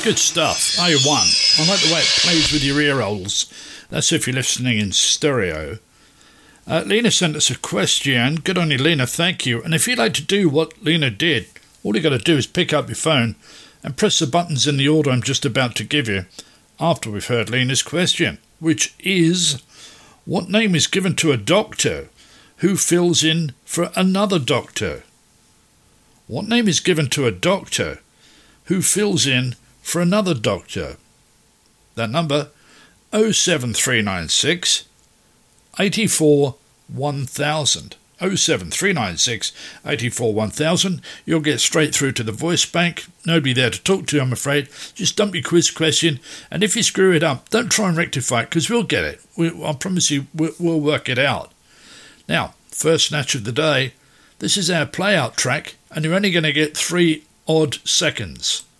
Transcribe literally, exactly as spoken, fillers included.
Good stuff. A one. I like the way it plays with your ear holes. That's if you're listening in stereo. Uh, Lena sent us a question. Good on you, Lena. Thank you. And if you'd like to do what Lena did, all you got to do is pick up your phone and press the buttons in the order I'm just about to give you after we've heard Lena's question, which is, what name is given to a doctor who fills in for another doctor? What name is given to a doctor who fills in for another doctor? That number, oh seven three nine six, eight four, one thousand. oh seven three nine six, eight four, one thousand. You'll get straight through to the voice bank. Nobody there to talk to, I'm afraid. Just dump your quiz question, and if you screw it up, don't try and rectify it, because we'll get it. We, I promise you, we'll, we'll work it out. Now, first snatch of the day. This is our play-out track, and you're only going to get three odd seconds.